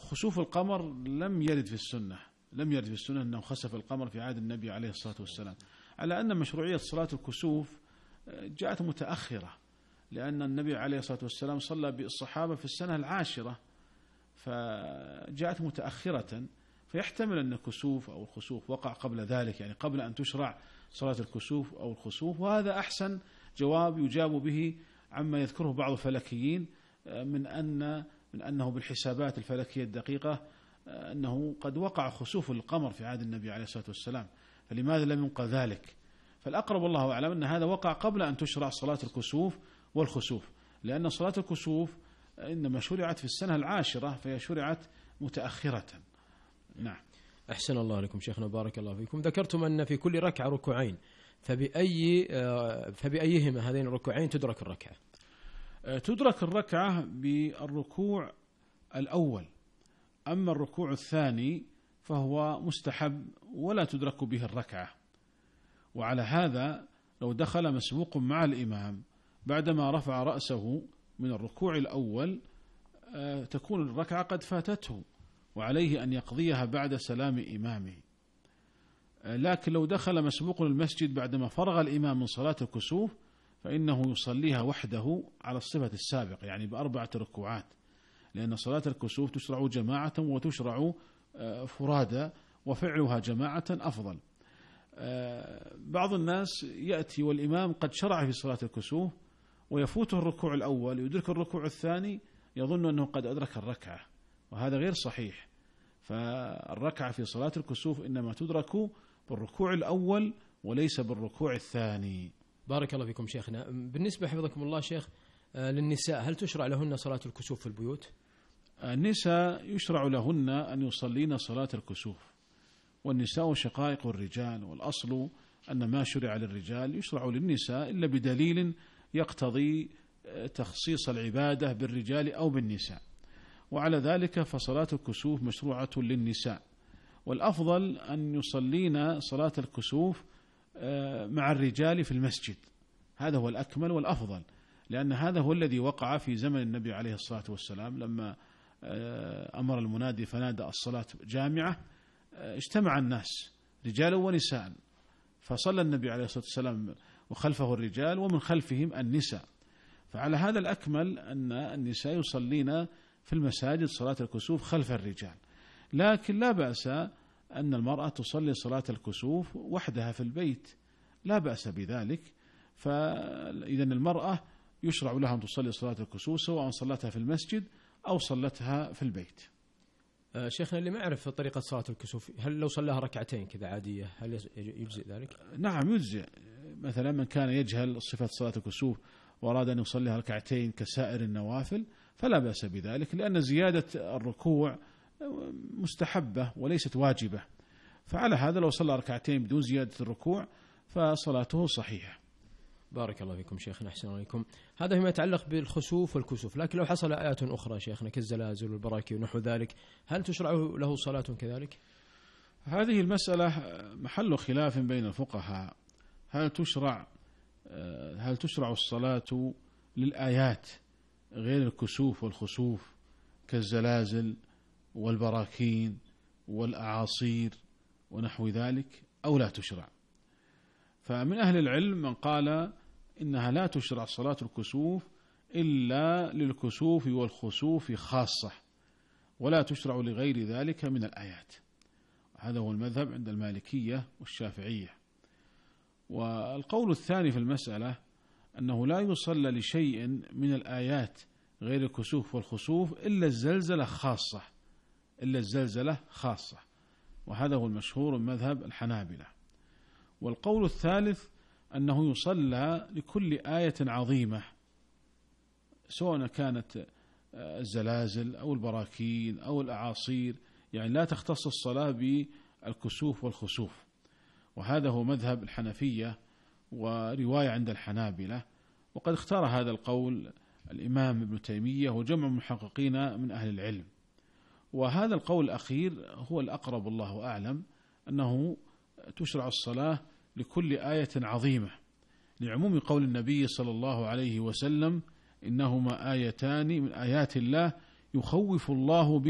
خسوف القمر لم يرد في السنة، لم يرد في السنة أنه خسف القمر في عهد النبي عليه الصلاة والسلام، على أن مشروعية صلاة الكسوف جاءت متأخرة، لأن النبي عليه الصلاة والسلام صلى بالصحابة في السنة 10، فجاءت متأخرة، فيحتمل أن الكسوف أو الخسوف وقع قبل ذلك، يعني قبل أن تشرع صلاة الكسوف أو الخسوف. وهذا أحسن جواب يجاب به عما يذكره بعض الفلكيين من أنه بالحسابات الفلكية الدقيقة أنه قد وقع خسوف القمر في عهد النبي عليه الصلاة والسلام، فلماذا لم ينقل ذلك؟ فالأقرب والله أعلم أن هذا وقع قبل أن تشرع صلاة الكسوف والخسوف، لأن صلاة الكسوف إنما شرعت في السنة 10، فهي شرعت متأخرة. نعم. أحسن الله عليكم شيخنا، بارك الله فيكم. ذكرتم أن في كل ركعة ركوعين، فبأيهما هذين الركوعين تدرك الركعة؟ تدرك الركعة بالركوع الأول، أما الركوع الثاني فهو مستحب ولا تدرك به الركعة. وعلى هذا لو دخل مسبوق مع الإمام بعدما رفع رأسه من الركوع الأول تكون الركعة قد فاتته، وعليه أن يقضيها بعد سلام إمامه. لكن لو دخل مسبوق المسجد بعدما فرغ الإمام من صلاة الكسوف فإنه يصليها وحده على الصفة السابق، يعني ب4 ركوعات، لأن صلاة الكسوف تشرع جماعة وتشرع فرادى، وفعلها جماعة أفضل. بعض الناس يأتي والإمام قد شرع في صلاة الكسوف ويفوته الركوع الأول، يدرك الركوع الثاني يظن أنه قد أدرك الركعة، وهذا غير صحيح. فالركعة في صلاة الكسوف إنما تدرك بالركوع الأول وليس بالركوع الثاني. بارك الله فيكم شيخنا. بالنسبة حفظكم الله شيخ للنساء، هل تشرع لهن صلاة الكسوف في البيوت؟ النساء يشرع لهن أن يصلين صلاة الكسوف، والنساء شقائق الرجال، والأصل أن ما شرع للرجال يشرع للنساء إلا بدليل يقتضي تخصيص العبادة بالرجال أو بالنساء، وعلى ذلك فصلاة الكسوف مشروعة للنساء، والأفضل أن يصلين صلاة الكسوف مع الرجال في المسجد، هذا هو الأكمل والأفضل، لأن هذا هو الذي وقع في زمن النبي عليه الصلاة والسلام لما أمر المنادي فنادى الصلاة جامعة، اجتمع الناس رجالا ونساء، فصلى النبي عليه الصلاة والسلام وخلفه الرجال ومن خلفهم النساء. فعلى هذا الأكمل أن النساء يصلين في المساجد صلاة الكسوف خلف الرجال، لكن لا بأس أن المرأة تصلي صلاة الكسوف وحدها في البيت، لا بأس بذلك. فإذا المرأة يشرع لها أن تصلي صلاة الكسوف سواء صلتها في المسجد أو صلتها في البيت. شيخنا اللي ما يعرف طريقة صلاة الكسوف، هل لو صلاها ركعتين كذا عادية هل يجزئ ذلك؟ نعم يجزئ. مثلا من كان يجهل صفة صلاة الكسوف وأراد أن يصليها ركعتين كسائر النوافل فلا بأس بذلك، لأن زيادة الركوع مستحبة وليست واجبة، فعلى هذا لو صلى ركعتين بدون زيادة الركوع فصلاته صحيحة. بارك الله فيكم شيخنا، أحسن عليكم. هذا فيما يتعلق بالخسوف والكسوف، لكن لو حصل آيات أخرى شيخنا كالزلازل والبراكين ونحو ذلك هل تشرع له صلاة كذلك؟ هذه المسألة محل خلاف بين الفقهاء، هل تشرع الصلاة للآيات غير الكسوف والخسوف كالزلازل والبراكين والأعاصير ونحو ذلك أو لا تشرع؟ فمن أهل العلم من قال إنها لا تشرع صلاة الكسوف إلا للكسوف والخسوف خاصة، ولا تشرع لغير ذلك من الآيات. هذا هو المذهب عند المالكية والشافعية. والقول الثاني في المسألة أنه لا يصلى لشيء من الآيات غير الكسوف والخسوف إلا الزلزلة خاصة، وهذا هو المشهور من مذهب الحنابلة. والقول الثالث أنه يصلى لكل آية عظيمة سواء كانت الزلازل أو البراكين أو الأعاصير، يعني لا تختص الصلاة بالكسوف والخسوف، وهذا هو مذهب الحنفية ورواية عند الحنابلة. وقد اختار هذا القول الإمام ابن تيمية وجمع محققين من أهل العلم. وهذا القول الأخير هو الأقرب والله أعلم، أنه تشرع الصلاة لكل آية عظيمة، لعموم قول النبي صلى الله عليه وسلم إنهما آيتان من آيات الله يخوف الله